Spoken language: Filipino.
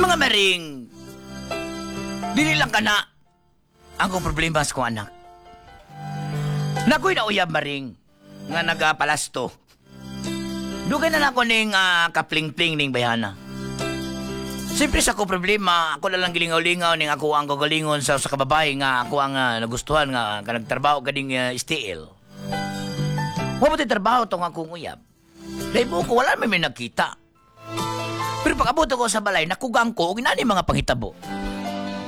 Mga maring, dili lang ka na ang kong problema sa kong anak. Nakoy na uyab maring nga nagapalasto. Dugay na ako ning kapling-pling ning bayana. Siyempre sa ko problema, ako na lang gilingaw-lingaw ning ako ang gagalingon sa kababae nga ako ang nagustuhan nga nagtrabaho kading STL. Wabuti trabaho tong akong uyab. Dahil mo ko wala may nakita. Pero pag abot ako sa balay, nakugang ko og inani mga panghitabo.